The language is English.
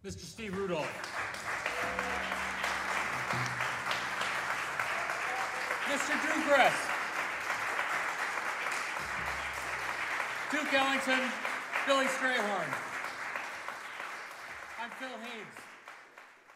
Mr. Steve Rudolph. Mr. Drew Gress. Duke Ellington, Billy Strayhorn. I'm Phil Haynes.